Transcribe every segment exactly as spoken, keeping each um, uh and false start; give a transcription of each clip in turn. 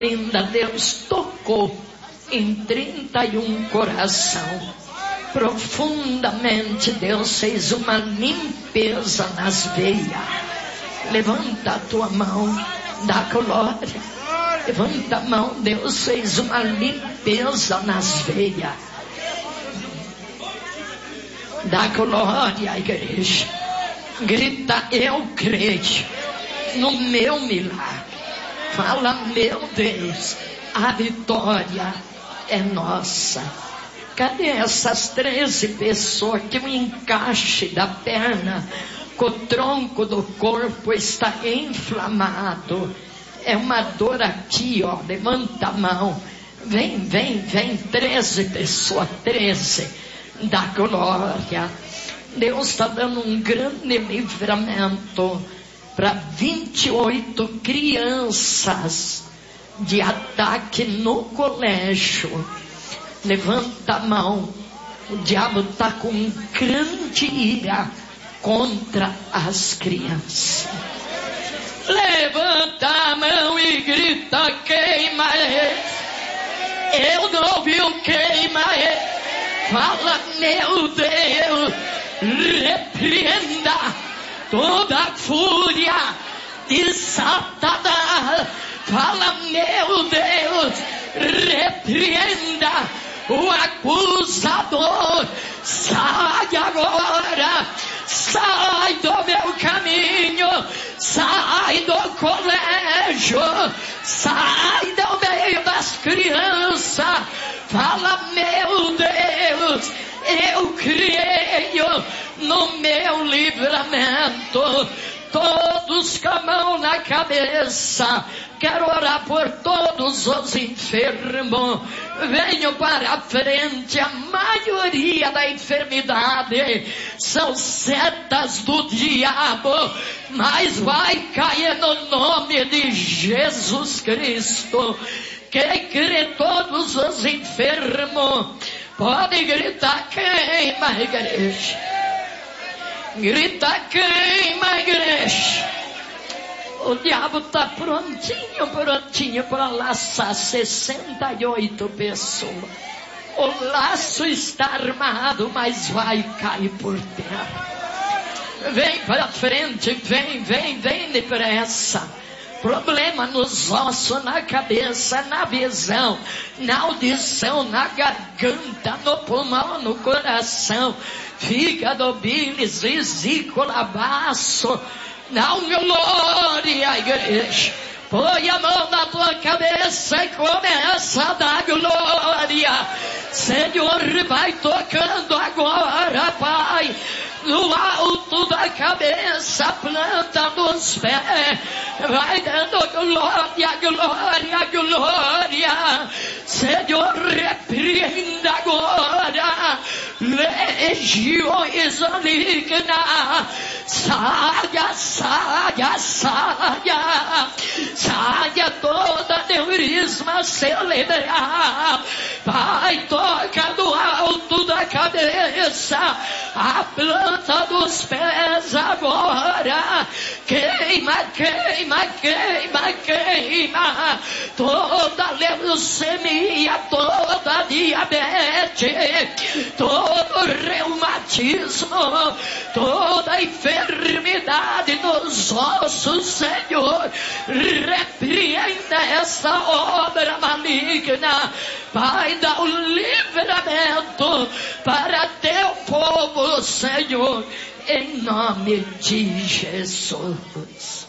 Ainda Deus tocou em trinta e um coração. Profundamente Deus fez uma limpeza nas veias. Levanta a tua mão, dá glória. Levanta a mão, Deus fez uma limpeza nas veias. Dá glória à igreja. Grita, eu creio no meu milagre. Fala, meu Deus, a vitória é nossa. Cadê essas treze pessoas que o encaixe da perna com o tronco do corpo está inflamado? É uma dor aqui, ó. Levanta a mão. Vem, vem, vem. treze pessoas, treze. Da glória. Deus está dando um grande livramento para vinte e oito crianças de ataque no colégio. Levanta a mão. O diabo está com grande ira contra as crianças. Levanta a mão e grita, queima ele. Eu não ouvi o queima ele. Fala, meu Deus, repreenda toda a fúria de Satanás. Fala, meu Deus, repreenda o acusador. Sai agora, sai do meu caminho, sai do colégio, sai do meio das crianças. Fala, meu Deus, eu creio no meu livramento. Todos com a mão na cabeça. Quero orar por todos os enfermos. Venham para a frente. A maioria da enfermidade são setas do diabo, mas vai cair no nome de Jesus Cristo. Quem crê, todos os enfermos pode gritar, queima a igreja. Grita, queima a igreja. O diabo está prontinho, prontinho para laçar sessenta e oito pessoas. O laço está armado, mas vai cair por terra. Vem para frente, vem, vem, vem depressa. Problema nos ossos, na cabeça, na visão, na audição, na garganta, no pulmão, no coração, fígado, bílis, vesícula, baço. Dá um glória à igreja. Põe a mão na tua cabeça e começa a dar glória. Senhor, vai tocando agora, Pai. No alto da cabeça, planta dos pés, vai dando glória, glória, glória. Senhor, repreenda agora legiões malignas. Saia, saia, saia, saia toda neurisma cerebral. Vai, toca do alto da cabeça, a planta dos pés agora. Queima, queima, queima, queima. Toda leucemia, toda diabetes, todo reumatismo, toda enfermidade nos ossos, Senhor, repreenda essa obra maligna. Vai dar o livramento para teu povo, Senhor, em nome de Jesus.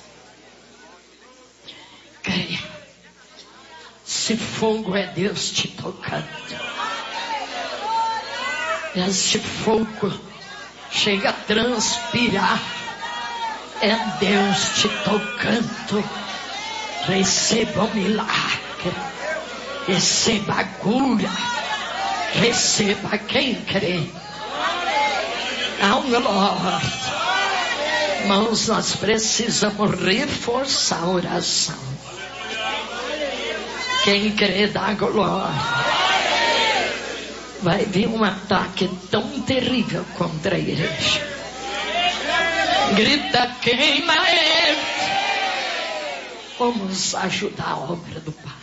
Creia. Esse fogo é Deus te tocando. Esse fogo chega a transpirar. É Deus te tocando. Receba o milagre. Receba a cura. Receba quem crê. Há um glória. Irmãos, nós precisamos reforçar a oração. Quem crê dá glória. Vai vir um ataque tão terrível contra a igreja. Grita, queima ele. Vamos ajudar a obra do Pai.